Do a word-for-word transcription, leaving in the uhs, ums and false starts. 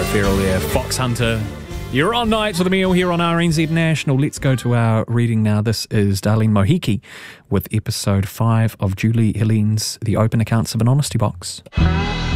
Sarah Farrell there, Fox Hunter. You're on Nights with Emile here on R N Z National. Let's go to our reading now. This is Darlene Mohiki with episode five of Julie Helene's The Open Accounts of an Honesty Box.